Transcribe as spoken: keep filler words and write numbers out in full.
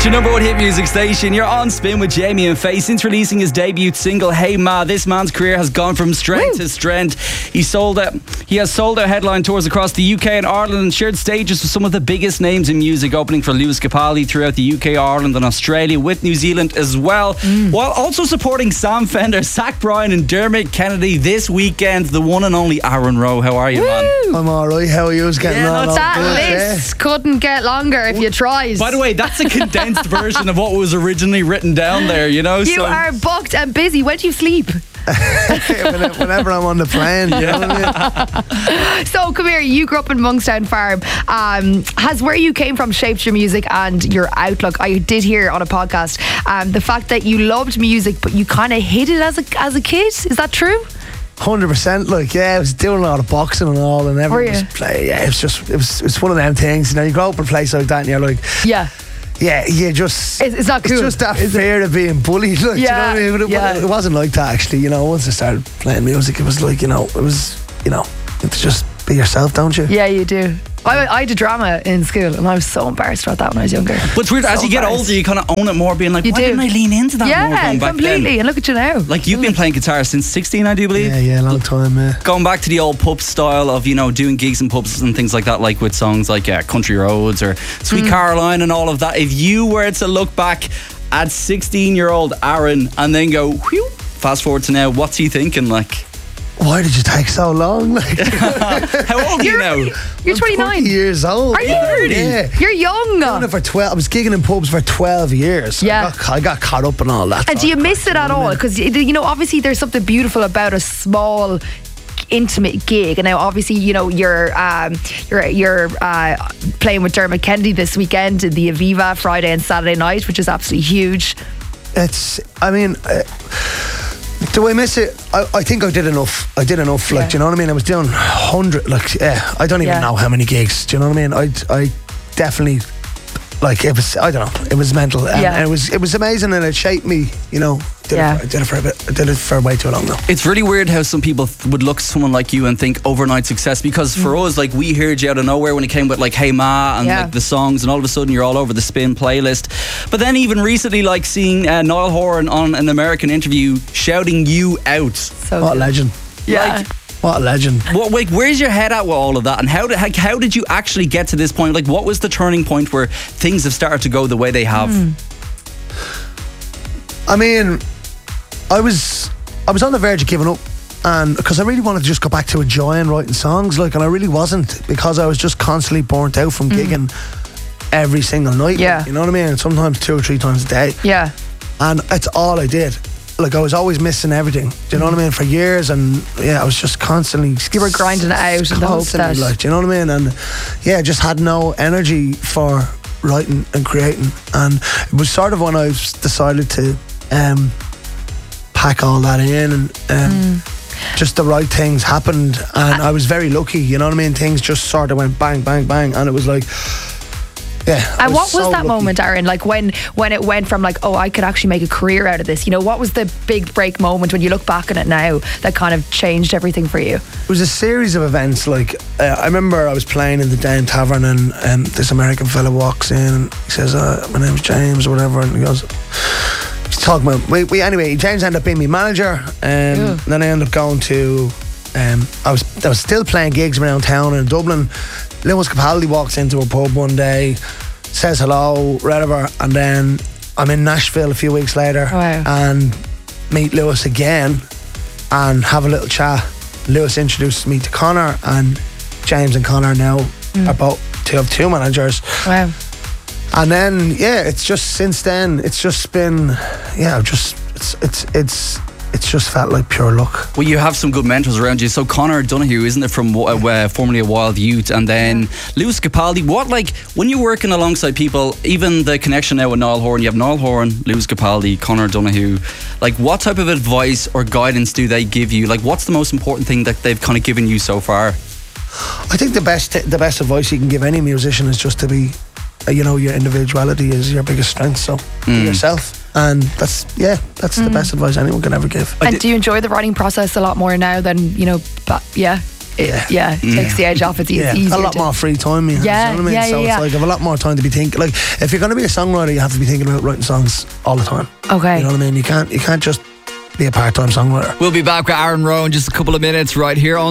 It's your number one hit music station. You're on Spin with Jamie and Faye. Since releasing his debut single, Hey Ma, this man's career has gone from strength Woo. to strength. He sold out, he has sold out headline tours across the U K and Ireland and shared stages with some of the biggest names in music, opening for Lewis Capaldi throughout the U K, Ireland and Australia, with New Zealand as well, mm. while also supporting Sam Fender, Zach Bryan and Dermot Kennedy this weekend. The one and only Aaron Rowe. How are you, Woo. man? I'm alright. How are you? Getting yeah, on? That list yeah. couldn't get longer if you tried. By the way, that's a condensed version of what was originally written down there, you know. You so. are booked and busy. When do you sleep? Whenever I'm on the plane, you know what I mean? So come here, you grew up in Monkstown Farm. Um, has where you came from shaped your music and your outlook? I did hear on a podcast um, the fact that you loved music but you kind of hid it as a, as a kid. Is that true? one hundred percent. Like, yeah, I was doing a lot of boxing and all, and everything was play. Yeah, it was just, it was, it was one of them things. You know, you grow up in a place like that, and you're like, yeah. Yeah, you just... It's, it's not cool. It's just that Is fear it? of being bullied. Like, yeah, do you know what I mean? It, yeah. it wasn't like that, actually. You know, once I started playing music, it was like, you know, it was, you know, it's just be yourself, don't you? Yeah, you do. I, I did drama in school and I was so embarrassed about that when I was younger. But it's weird, so as you get older, you kind of own it more, being like, you why do. didn't I lean into that yeah, more going back completely. then? And look at you now. Like, you've been playing guitar since sixteen, I do believe. Yeah, yeah, a long time, yeah. Going back to the old pub style of, you know, doing gigs in pubs and things like that, like with songs like uh, Country Roads or Sweet mm. Caroline and all of that. If you were to look back at sixteen-year-old Aaron and then go, whew, fast forward to now, what's he thinking, like? Why did you take so long? Like, how old are you now? You're twenty-nine. Years old. Are you thirty? Yeah. You're young. I, for twelve, I was gigging in pubs for twelve years. Yeah. I got, I got caught up in all that. And do you miss it at all? Because, you know, obviously there's something beautiful about a small, intimate gig. And now obviously, you know, you're um, you're you're uh, playing with Dermot Kennedy this weekend in the Aviva Friday and Saturday night, which is absolutely huge. It's, I mean... Uh, do I miss it? I, I think I did enough. I did enough. Like, yeah. do you know what I mean? I was doing hundred. Like, yeah, I don't even yeah. know how many gigs. Do you know what I mean? I, I definitely, like, it was. I don't know. It was mental. And, yeah. and it was. It was amazing, and it shaped me. You know. Did yeah. it for, I did it for a bit. I did it for way too long though. It's really weird how some people th- would look at someone like you and think overnight success, because for mm. us, like, we heard you out of nowhere when it came with like Hey Ma and yeah. like the songs, and all of a sudden you're all over the Spin playlist. But then even recently, like seeing uh, Niall Horan on an American interview shouting you out. So what good. a legend. Yeah. Like, what a legend. What, like, where's your head at with all of that, and how did how, how did you actually get to this point? Like, what was the turning point where things have started to go the way they have? Mm. I mean, I was I was on the verge of giving up, and because I really wanted to just go back to enjoying writing songs, like, and I really wasn't, because I was just constantly burnt out from mm. gigging every single night. Yeah. You know what I mean? And sometimes two or three times a day. Yeah. And that's all I did. Like, I was always missing everything. Do you know what I mean? For years, and yeah, I was just constantly. You were grinding it out in the hope that. Like, do you know what I mean? And yeah, just had no energy for writing and creating, and it was sort of when I decided to um, pack all that in, and um, mm. just the right things happened, and I, I was very lucky. You know what I mean? Things just sort of went bang, bang, bang, and it was like. Yeah, and was what was so that lucky. moment, Aaron? Like when, when it went from like, oh, I could actually make a career out of this. You know, what was the big break moment when you look back on it now that kind of changed everything for you? It was a series of events. Like uh, I remember I was playing in the Down Tavern, and um, this American fella walks in and he says, uh, "My name's James," or whatever, and he goes, he's talking about. We, we anyway. James ended up being my manager, um, and then I ended up going to. Um, I was I was still playing gigs around town in Dublin. Lewis Capaldi walks into a pub one day, says hello, whatever, and then I'm in Nashville a few weeks later wow. and meet Lewis again and have a little chat. Lewis introduces me to Connor, and James and Connor now mm. are both two of two managers. Wow. And then yeah, it's just since then it's just been yeah, just it's it's it's it's just felt like pure luck. Well, you have some good mentors around you. So Conor Donoghue, isn't it, from uh, uh, formerly a Wild Youth, and then Lewis Capaldi. What, like, when you're working alongside people, even the connection now with Niall Horan, you have Niall Horan, Lewis Capaldi, Conor Donoghue. Like, what type of advice or guidance do they give you? Like, what's the most important thing that they've kind of given you so far? I think the best the best advice you can give any musician is just to be, you know, your individuality is your biggest strength. So mm. be yourself. And that's, yeah, that's mm. the best advice anyone can ever give. And do you enjoy the writing process a lot more now than, you know, but yeah? it, yeah, yeah it takes the edge off. It's yeah. easier. A lot to, more free time. You have, Yeah, you know what I mean? yeah, So yeah, it's yeah. like I have a lot more time to be thinking. Like if you're going to be a songwriter, you have to be thinking about writing songs all the time. Okay. You know what I mean? You can't you can't just be a part-time songwriter. We'll be back with Aaron Rowe in just a couple of minutes right here on